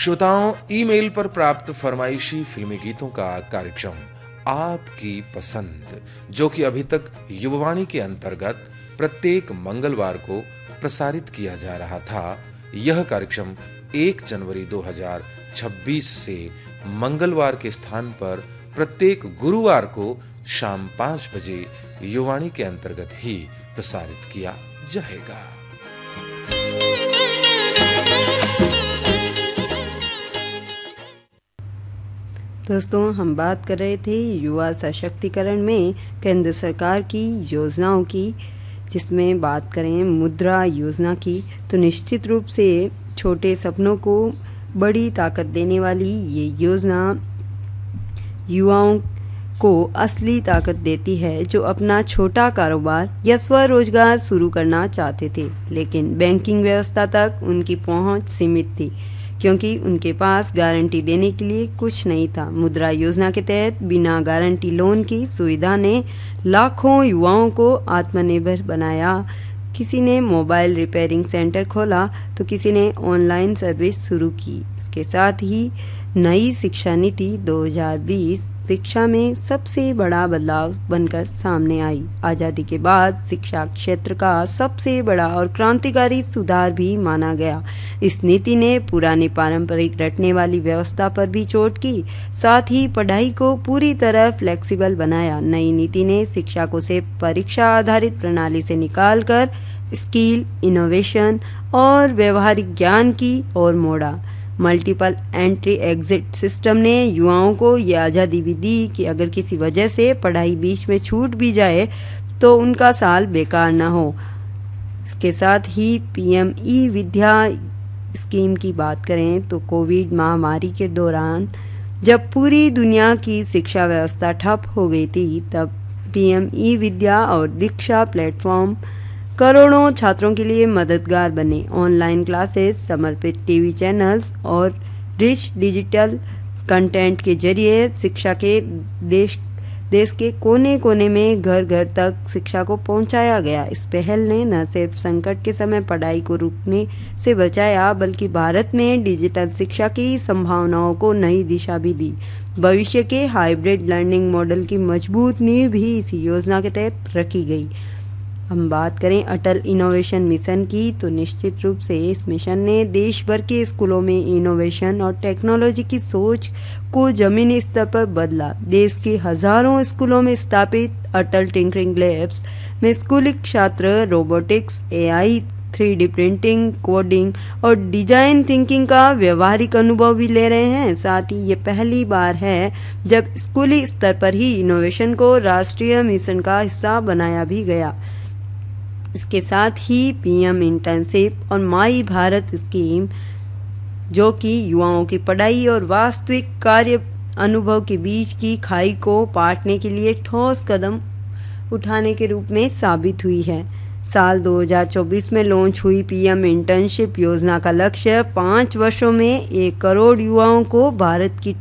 श्रोताओं, ईमेल पर प्राप्त फरमाइशी फिल्मी गीतों का कार्यक्रम आपकी पसंद, जो कि अभी तक युववाणी के अंतर्गत प्रत्येक मंगलवार को प्रसारित किया जा रहा था, यह कार्यक्रम 1 जनवरी 2026 से मंगलवार के स्थान पर प्रत्येक गुरुवार को शाम 5 बजे युववाणी के अंतर्गत ही प्रसारित किया जाएगा। दोस्तों, हम बात कर रहे थे युवा सशक्तिकरण में केंद्र सरकार की योजनाओं की, जिसमें बात करें मुद्रा योजना की, तो निश्चित रूप से छोटे सपनों को बड़ी ताकत देने वाली ये योजना युवाओं को असली ताकत देती है, जो अपना छोटा कारोबार या स्वरोजगार शुरू करना चाहते थे, लेकिन बैंकिंग व्यवस्था तक उनकी पहुंच सीमित थी, क्योंकि उनके पास गारंटी देने के लिए कुछ नहीं था। मुद्रा योजना के तहत बिना गारंटी लोन की सुविधा ने लाखों युवाओं को आत्मनिर्भर बनाया। किसी ने मोबाइल रिपेयरिंग सेंटर खोला तो किसी ने ऑनलाइन सर्विस शुरू की। इसके साथ ही नई शिक्षा नीति 2020 शिक्षा में सबसे बड़ा बदलाव बनकर सामने आई। आज़ादी के बाद शिक्षा क्षेत्र का सबसे बड़ा और क्रांतिकारी सुधार भी माना गया। इस नीति ने पुरानी पारंपरिक रटने वाली व्यवस्था पर भी चोट की, साथ ही पढ़ाई को पूरी तरह फ्लेक्सिबल बनाया। नई नीति ने शिक्षा को सिर्फ परीक्षा आधारित प्रणाली से निकालकर स्किल, इनोवेशन और व्यवहारिक ज्ञान की ओर मोड़ा। मल्टीपल एंट्री एग्जिट सिस्टम ने युवाओं को यह आज़ादी भी दी कि अगर किसी वजह से पढ़ाई बीच में छूट भी जाए तो उनका साल बेकार ना हो। इसके साथ ही पीएम ई विद्या स्कीम की बात करें तो कोविड महामारी के दौरान जब पूरी दुनिया की शिक्षा व्यवस्था ठप हो गई थी, तब पीएम ई विद्या और दीक्षा प्लेटफॉर्म करोड़ों छात्रों के लिए मददगार बने। ऑनलाइन क्लासेस, समर्पित टीवी चैनल्स और रिच डिजिटल कंटेंट के जरिए शिक्षा के देश के कोने कोने में घर घर तक शिक्षा को पहुंचाया गया। इस पहल ने न सिर्फ संकट के समय पढ़ाई को रुकने से बचाया, बल्कि भारत में डिजिटल शिक्षा की संभावनाओं को नई दिशा भी दी। भविष्य के हाइब्रिड लर्निंग मॉडल की मजबूत नींव भी इस योजना के तहत रखी गई। हम बात करें अटल इनोवेशन मिशन की, तो निश्चित रूप से इस मिशन ने देश भर के स्कूलों में इनोवेशन और टेक्नोलॉजी की सोच को जमीनी स्तर पर बदला। देश के हजारों स्कूलों में स्थापित अटल टिंकरिंग लैब्स में स्कूली छात्र robotics, AI, 3D printing, coding और डिजाइन थिंकिंग का व्यवहारिक अनुभव भी ले रहे हैं। साथ ही ये पहली बार है जब स्कूली स्तर पर ही इनोवेशन को राष्ट्रीय मिशन का हिस्सा बनाया भी गया। इसके साथ ही पीएम इंटर्नशिप और माई भारत स्कीम, जो कि युवाओं की पढ़ाई और वास्तविक कार्य अनुभव के बीच की खाई को पाटने के लिए ठोस कदम उठाने के रूप में साबित हुई है। साल 2024 में लॉन्च हुई पीएम इंटर्नशिप योजना का लक्ष्य 5 वर्षों में 1 करोड़ युवाओं को भारत की